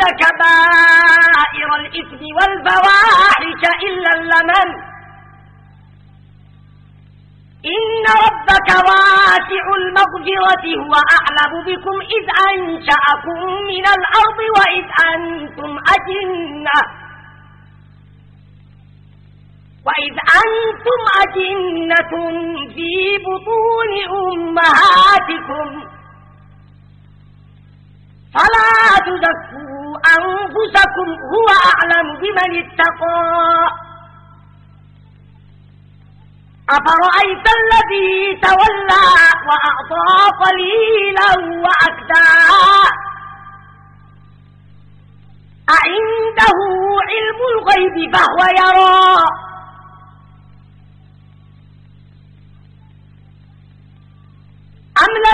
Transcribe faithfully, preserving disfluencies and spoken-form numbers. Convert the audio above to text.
كبائر الإثم والفواحش إلا اللمم إن ربك واسع المغفرة هو أعلم بكم إذ أنشأكم من الأرض وإذ أنتم أجنة وإذ أنتم أجنة في بطون أمهاتكم فلا تزكوا أنفسكم هو أعلم بمن اتقى أفرأيت الذي تولى وأعطى قليلا وأكدى أعنده علم الغيب فهو يرى